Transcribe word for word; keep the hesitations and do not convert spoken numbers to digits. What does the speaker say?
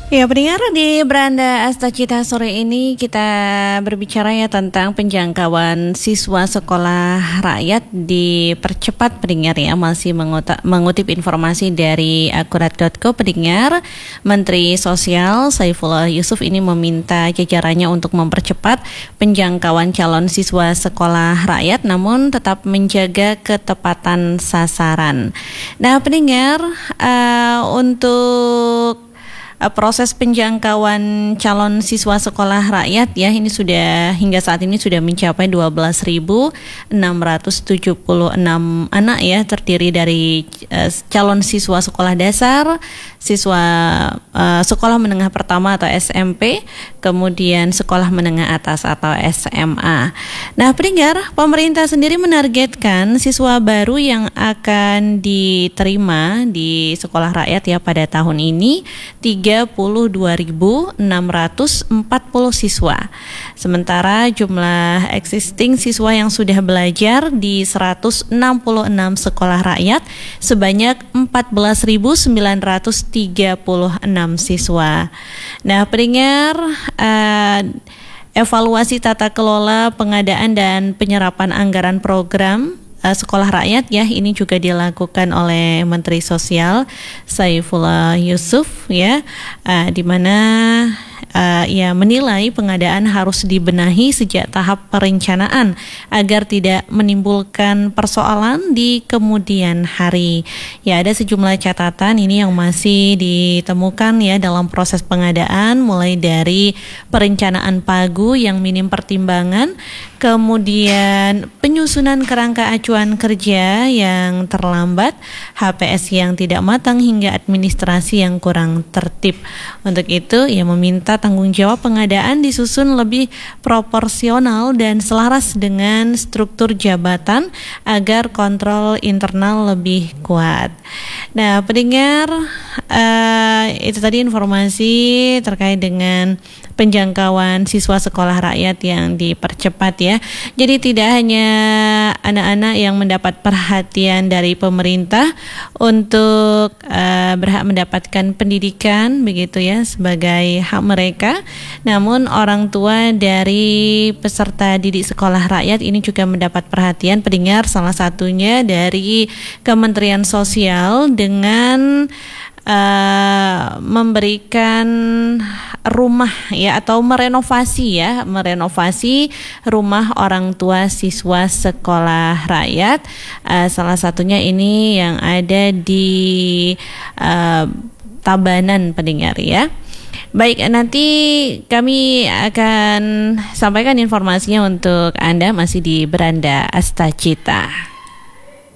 Ya, pendengar, di Beranda Astacita sore ini kita berbicara ya tentang penjangkauan siswa sekolah rakyat dipercepat, pendengar ya. Masih menguta, mengutip informasi dari akurat dot co, pendengar, Menteri Sosial Saifullah Yusuf ini meminta jajarannya untuk mempercepat penjangkauan calon siswa sekolah rakyat namun tetap menjaga ketepatan sasaran. Nah, pendengar, uh, untuk proses penjangkauan calon siswa sekolah rakyat ya ini sudah hingga saat ini sudah mencapai dua belas ribu enam ratus tujuh puluh enam anak ya, terdiri dari uh, calon siswa sekolah dasar, siswa uh, sekolah menengah pertama atau S M P, kemudian sekolah menengah atas atau S M A. Nah, pendengar, pemerintah sendiri menargetkan siswa baru yang akan diterima di sekolah rakyat ya pada tahun ini tiga puluh dua ribu enam ratus empat puluh siswa. Sementara jumlah existing siswa yang sudah belajar di seratus enam puluh enam sekolah rakyat sebanyak empat belas ribu sembilan ratus tiga puluh enam siswa. Nah, pendengar, uh, evaluasi tata kelola pengadaan dan penyerapan anggaran program Uh, sekolah rakyat ya ini juga dilakukan oleh Menteri Sosial Saifullah Yusuf ya, uh, di mana uh, ia menilai pengadaan harus dibenahi sejak tahap perencanaan agar tidak menimbulkan persoalan di kemudian hari. Ya, ada sejumlah catatan ini yang masih ditemukan ya dalam proses pengadaan, mulai dari perencanaan pagu yang minim pertimbangan, kemudian penyusunan kerangka acuan kerja yang terlambat, H P S yang tidak matang, hingga administrasi yang kurang tertib. Untuk itu, ia meminta tanggung jawab pengadaan disusun lebih proporsional dan selaras dengan struktur jabatan agar kontrol internal lebih kuat. Nah, pendengar, uh, itu tadi informasi terkait dengan penjangkauan siswa sekolah rakyat yang dipercepat ya. Jadi tidak hanya anak-anak yang mendapat perhatian dari pemerintah untuk uh, berhak mendapatkan pendidikan begitu ya sebagai hak mereka, namun orang tua dari peserta didik sekolah rakyat ini juga mendapat perhatian, pendengar, salah satunya dari Kementerian Sosial dengan Uh, memberikan rumah ya atau merenovasi ya merenovasi rumah orang tua siswa sekolah rakyat, uh, salah satunya ini yang ada di uh, Tabanan, pendengar ya. Baik, nanti kami akan sampaikan informasinya untuk Anda masih di Beranda Astacita.